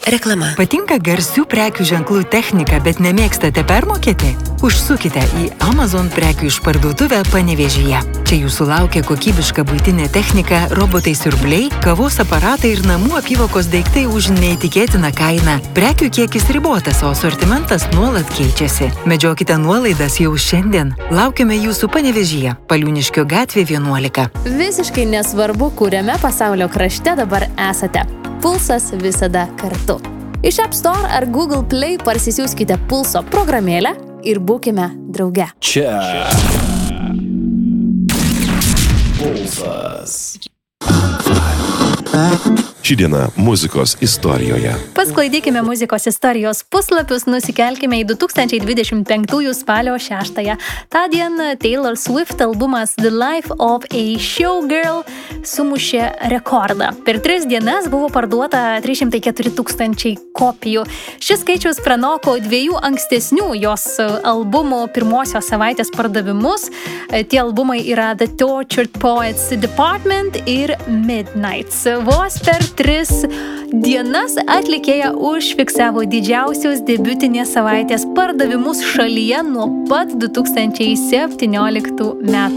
Reklama. Patinka garsių prekių ženklų technika, bet nemėgstate permokėti? Užsukite į Amazon prekių išparduotuvę Panevėžyje. Čia jūsų laukia kokybiška buitinė technika, robotai siurbliai, kavos aparatai ir namų apyvokos daiktai už neįtikėtiną kainą. Prekių kiekis ribotas, o asortimentas nuolat keičiasi. Medžiokite nuolaidas jau šiandien. Laukiame jūsų Panevėžyje, Paliūniškio gatvė 11. Visiškai nesvarbu, kuriame pasaulio krašte dabar esate. Pulsas visada kartu. Iš App Store ar Google Play parsisiųskite Pulso programėlę ir būkime drauge. Čia. Pulsas. Ši diena muzikos istorijoje. Pasklaidykime muzikos istorijos puslapius, nusikelkime į 2025 spalio 6. Tądien Taylor Swift albumas The Life of a Showgirl sumušė rekordą. Per 3 dienas buvo parduota 304 000 kopijų. Šis skaičius pranoko 2 ankstesnių jos albumų pirmosios savaitės pardavimus. Tie albumai yra The Tortured Poets Department ir Midnights. Vos per 3 dienas atlikėja užfiksavo didžiausios debiutinės savaitės pardavimus šalyje nuo pat 2017 metų.